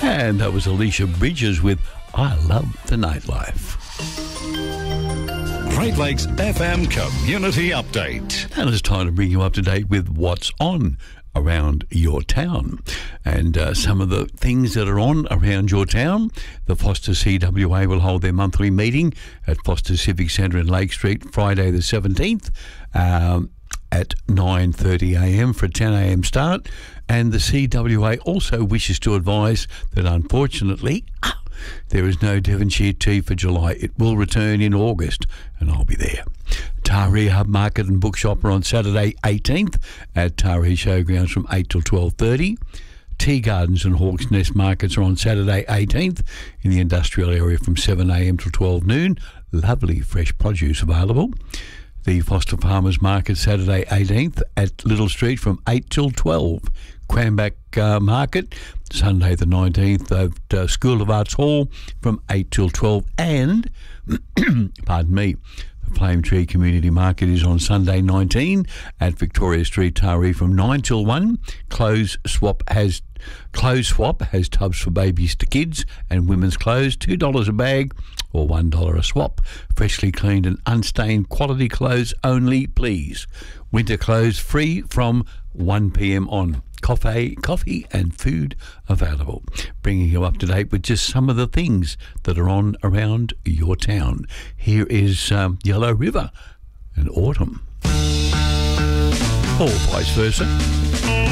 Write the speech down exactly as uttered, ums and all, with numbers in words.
And that was Alicia Bridges with I Love the Nightlife. Great Lakes F M Community Update. And it's time to bring you up to date with what's on around your town. And uh, some of the things that are on around your town, the Foster C W A will hold their monthly meeting at Foster Civic Centre in Lake Street Friday the seventeenth um, at nine thirty a m for a ten a m start. And the C W A also wishes to advise that unfortunately ah, there is no Devonshire Tea for July. It will return in August and I'll be there. Taree Hub Market and Bookshop are on Saturday eighteenth at Taree Showgrounds from eight till twelve thirty. Tea Gardens and Hawks Nest Markets are on Saturday eighteenth in the industrial area from seven a m till twelve noon. Lovely fresh produce available. The Foster Farmers Market Saturday eighteenth at Little Street from eight till twelve. Cranback uh, Market Sunday the nineteenth at uh, School of Arts Hall from eight till twelve. And, pardon me, the Flame Tree Community Market is on Sunday nineteen at Victoria Street, Taree from nine till one. Clothes Swap has Clothes Swap has tubs for babies to kids and women's clothes, two dollars a bag or one dollar a swap. Freshly cleaned and unstained quality clothes only, please. Winter clothes free from one p m on. Coffee, coffee and food available. Bringing you up to date with just some of the things that are on around your town. Here is um, Yellow River and Autumn. Or vice versa.